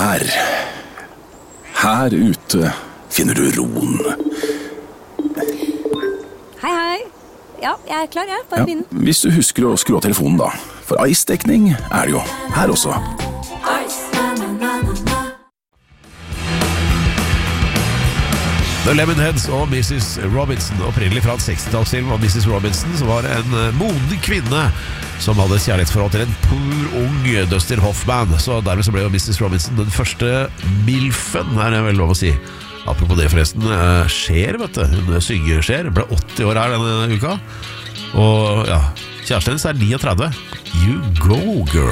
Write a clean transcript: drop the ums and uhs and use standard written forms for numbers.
Her ute finner du roen. Hei. Ja, jeg klar, jeg. Bare begynn. Hvis du husker å skru av telefonen da. For Ice-dekning det jo her også. The Lemonheads og Mrs. Robinson. Opprinnelig fra en 60-tallsfilm om Mrs. Robinson, som var en modig kvinne som hadde et kjærlighetsforhold til en pur ung Dustin Hoffman. Så dermed så ble jo Mrs. Robinson den første milfen, det vel lov å si. Apropos det forresten, Cher, vet du. Hun synger Cher, ble 80 år her denne uka. Og ja, kjæresten hennes 39. You go, girl.